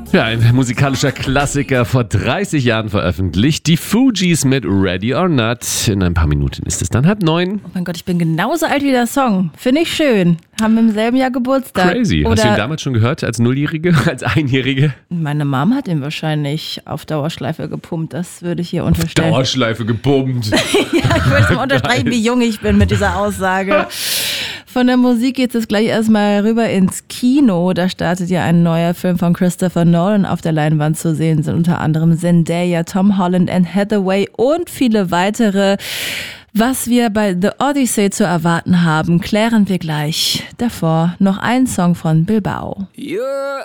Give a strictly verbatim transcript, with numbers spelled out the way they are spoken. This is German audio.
Ja, ein musikalischer Klassiker, vor dreißig Jahren veröffentlicht. Die Fugees mit Ready or Not. In ein paar Minuten ist es dann halb neun. Oh mein Gott, ich bin genauso alt wie der Song. Finde ich schön. Haben wir im selben Jahr Geburtstag. Crazy. Oder Hast du ihn damals schon gehört, als Nulljährige, als Einjährige? Meine Mom hat ihn wahrscheinlich auf Dauerschleife gepumpt. Das würde ich hier unterstellen. Dauerschleife gepumpt. Ja, ich wollte mal unterstreichen, wie jung ich bin mit dieser Aussage. Von der Musik geht es gleich erstmal rüber ins Kino. Da startet ja ein neuer Film von Christopher Nolan. Auf der Leinwand zu sehen sind unter anderem Zendaya, Tom Holland, Anne Hathaway und viele weitere. Was wir bei The Odyssey zu erwarten haben, klären wir gleich. Davor noch ein Song von Bilbao. You're